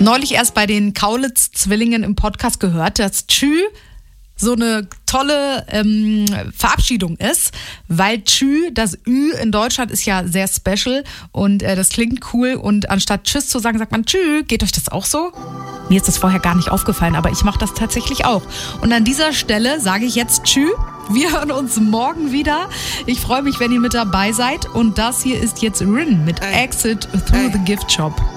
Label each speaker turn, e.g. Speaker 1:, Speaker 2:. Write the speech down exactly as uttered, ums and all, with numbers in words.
Speaker 1: neulich erst bei den Kaulitz-Zwillingen im Podcast gehört, dass Tschü so eine tolle ähm, Verabschiedung ist, weil Tschü, das Ü in Deutschland ist ja sehr special und äh, das klingt cool und anstatt Tschüss zu sagen, sagt man Tschü. Geht euch das auch so? Mir ist das vorher gar nicht aufgefallen, aber ich mache das tatsächlich auch. Und an dieser Stelle sage ich jetzt Tschü. Wir hören uns morgen wieder. Ich freue mich, wenn ihr mit dabei seid und das hier ist jetzt Rin mit Exit Through the Gift Shop.